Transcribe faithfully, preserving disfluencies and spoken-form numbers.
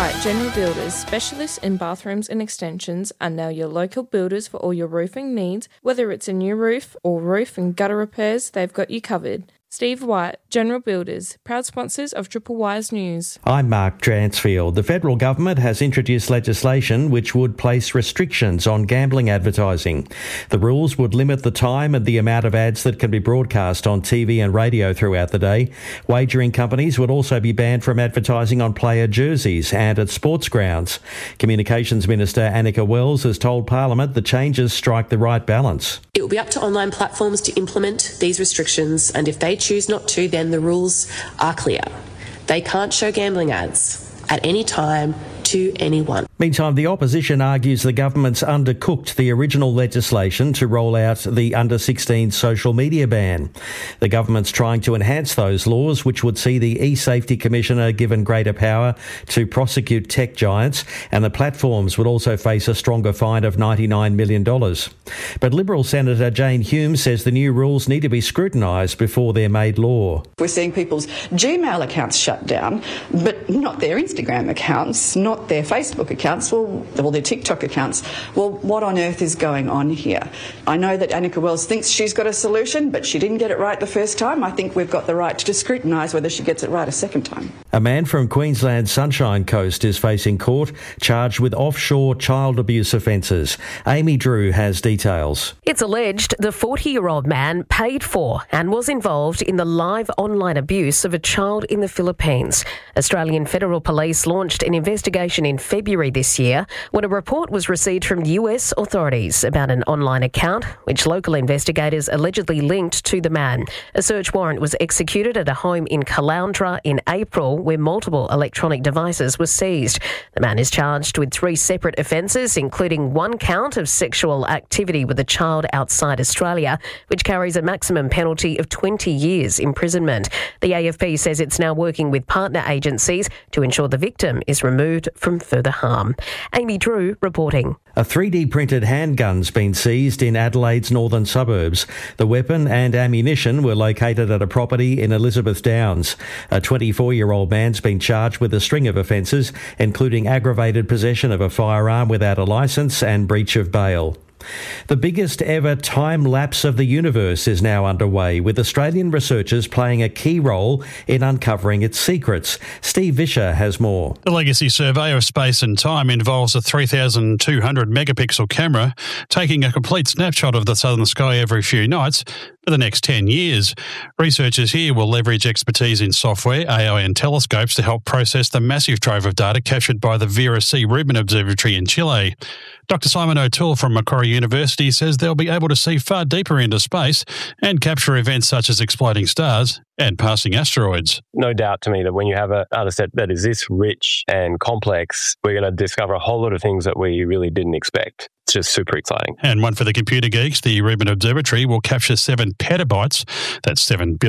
White General Builders, specialists in bathrooms and extensions, are now your local builders for all your roofing needs. Whether it's a new roof or roof and gutter repairs, they've got you covered. Steve White, General Builders, proud sponsors of Triple Wise News. I'm Mark Dransfield. The federal government has introduced legislation which would place restrictions on gambling advertising. The rules would limit the time and the amount of ads that can be broadcast on T V and radio throughout the day. Wagering companies would also be banned from advertising on player jerseys and at sports grounds. Communications Minister Annika Wells has told Parliament the changes strike the right balance. It will be up to online platforms to implement these restrictions, and if they choose not to, then the rules are clear. They can't show gambling ads at any time to anyone. Meantime, the opposition argues the government's undercooked the original legislation to roll out the under sixteen social media ban. The government's trying to enhance those laws, which would see the e-Safety Commissioner given greater power to prosecute tech giants, and the platforms would also face a stronger fine of ninety-nine million dollars. But Liberal Senator Jane Hume says the new rules need to be scrutinised before they're made law. We're seeing people's Gmail accounts shut down, but not their Instagram accounts, not their Facebook accounts, well, well, their TikTok accounts. Well, what on earth is going on here? I know that Annika Wells thinks she's got a solution, but she didn't get it right the first time. I think we've got the right to scrutinise whether she gets it right a second time. A man from Queensland's Sunshine Coast is facing court, charged with offshore child abuse offences. Amy Drew has details. It's alleged the forty-year-old man paid for and was involved in the live online abuse of a child in the Philippines. Australian Federal Police launched an investigation in February this year when a report was received from U S authorities about an online account which local investigators allegedly linked to the man. A search warrant was executed at a home in Caloundra in April where multiple electronic devices were seized. The man is charged with three separate offences, including one count of sexual activity with a child outside Australia, which carries a maximum penalty of twenty years imprisonment. The A F P says it's now working with partner agencies to ensure the victim is removed from further harm. Amy Drew reporting. A three D printed handgun's been seized in Adelaide's northern suburbs. The weapon and ammunition were located at a property in Elizabeth Downs. A twenty-four-year-old man's been charged with a string of offences, including aggravated possession of a firearm without a licence and breach of bail. The biggest ever time lapse of the universe is now underway, with Australian researchers playing a key role in uncovering its secrets. Steve Vischer has more. The Legacy Survey of Space and Time involves a three thousand two hundred megapixel camera taking a complete snapshot of the southern sky every few nights for the next ten years. Researchers here will leverage expertise in software, A I and telescopes to help process the massive trove of data captured by the Vera C. Rubin Observatory in Chile. Doctor Simon O'Toole from Macquarie University says they'll be able to see far deeper into space and capture events such as exploding stars and passing asteroids. No doubt to me that when you have a data set that is this rich and complex, we're going to discover a whole lot of things that we really didn't expect. It's just super exciting. And one for the computer geeks, the Rubin Observatory will capture seven petabytes, that's seven billion